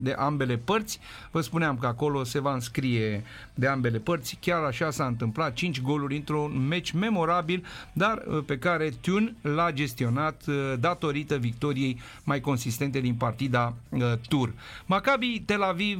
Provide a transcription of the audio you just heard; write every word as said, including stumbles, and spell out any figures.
de ambele părți. Vă spuneam că acolo se va înscrie de ambele părți. Chiar așa s-a întâmplat, cinci goluri într-un meci memorabil, dar pe care Thun l-a gestionat datorită victoriei mai consistente din partida tur. Maccabi Tel Aviv